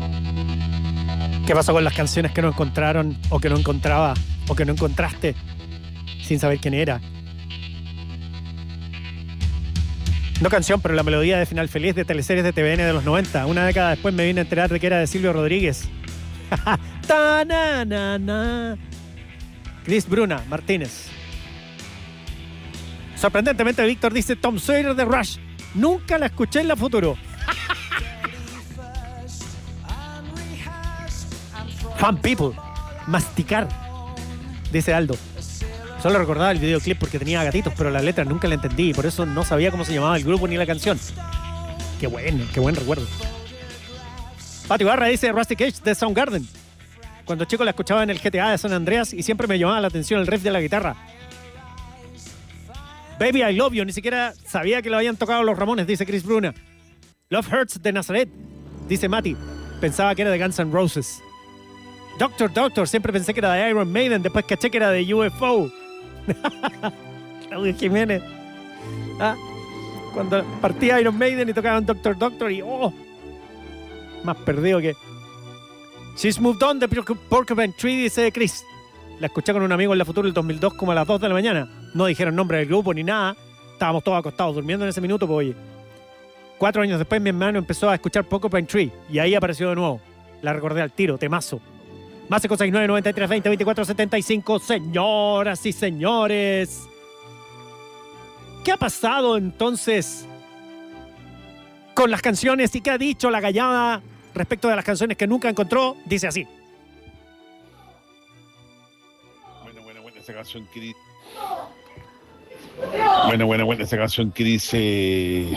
¿Qué pasó con las canciones que no encontraron, o que no encontraba, o que no encontraste sin saber quién era? No canción, pero la melodía de Final Feliz de teleseries de TVN de los 90. Una década después me vine a enterar de que era de Silvio Rodríguez. Ta-na-na-na. Chris Bruna Martínez. Sorprendentemente, Víctor dice Tom Sawyer de Rush. Nunca la escuché en la Futuro. Fan people. Masticar, dice Aldo. Solo recordaba el videoclip porque tenía gatitos, pero la letra nunca la entendí y por eso no sabía cómo se llamaba el grupo ni la canción. Qué buen recuerdo. Pati Barra dice Rusty Cage de Soundgarden. Cuando chico la escuchaba en el GTA de San Andreas y siempre me llamaba la atención el riff de la guitarra. Baby I Love You, ni siquiera sabía que lo habían tocado los Ramones, dice Chris Bruna. Love Hurts de Nazareth, dice Mati. Pensaba que era de Guns N' Roses. Doctor, siempre pensé que era de Iron Maiden, después caché que era de UFO. Claudio Jiménez. Cuando partía Iron Maiden y tocaban Doctor y más perdido que... She's Moved On de Porcupine Tree, dice Chris. La escuché con un amigo en la Futuro el 2002 como a las 2 de la mañana. No dijeron nombre del grupo ni nada. Estábamos todos acostados durmiendo en ese minuto, pues oye. 4 años después mi hermano empezó a escuchar Porcupine Tree y ahí apareció de nuevo. La recordé al tiro, temazo. Más 569 93 20 24 75. Señoras y señores, ¿qué ha pasado entonces con las canciones y qué ha dicho la gallada respecto de las canciones que nunca encontró? Dice así. Buena esa canción que dice. Buena esa canción que dice.